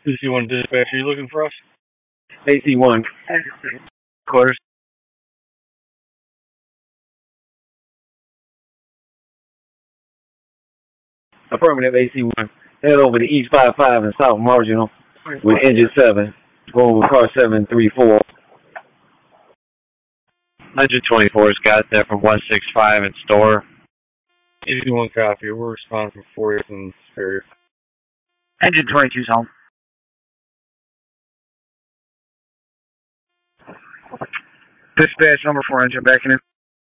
AC1 dispatch, are you looking for us? AC1. Quarters. Affirmative AC1. Head over to East 55 and South Marginal with engine 7. Going with car 734. 124's got that from 165 in store. AC1 copy. We're responding for 40th and Superior. Engine 22's home. Dispatch number 4 engine backing in.